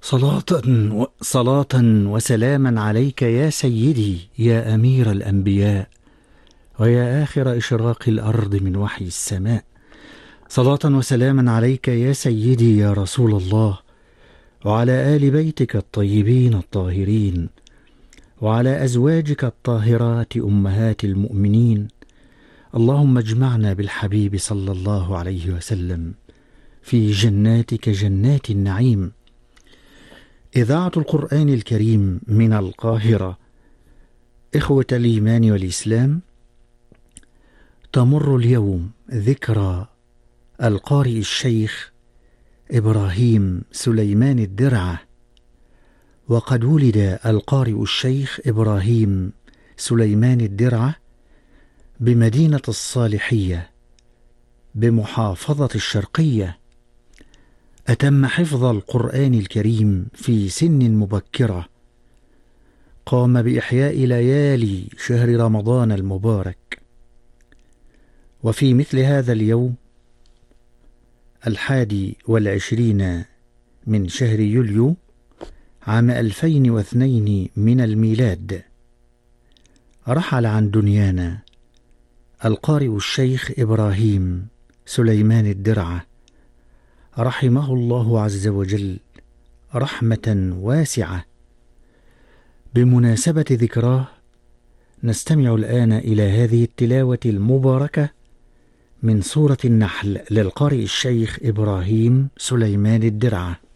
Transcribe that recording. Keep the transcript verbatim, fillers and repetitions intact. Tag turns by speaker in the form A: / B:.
A: صلاة و... صلاة وسلاما عليك يا سيدي يا أمير الأنبياء، ويا آخر إشراق الأرض من وحي السماء. صلاة وسلاما عليك يا سيدي يا رسول الله، وعلى آل بيتك الطيبين الطاهرين، وعلى أزواجك الطاهرات أمهات المؤمنين. اللهم اجمعنا بالحبيب صلى الله عليه وسلم في جناتك جنات النعيم. إذاعة القرآن الكريم من القاهرة. إخوة الإيمان والإسلام، تمر اليوم ذكرى القارئ الشيخ إبراهيم سليمان الدرعة. وقد ولد القارئ الشيخ إبراهيم سليمان الدرعة بمدينة الصالحية بمحافظة الشرقية. أتم حفظ القرآن الكريم في سن مبكرة. قام بإحياء ليالي شهر رمضان المبارك. وفي مثل هذا اليوم الحادي والعشرين من شهر يوليو عام ألفين واثنين من الميلاد رحل عن دنيانا القارئ الشيخ إبراهيم سليمان الدرعة، رحمه الله عز وجل رحمة واسعة. بمناسبة ذكراه نستمع الآن إلى هذه التلاوة المباركة من سورة النحل للقارئ الشيخ إبراهيم سليمان الدرعة.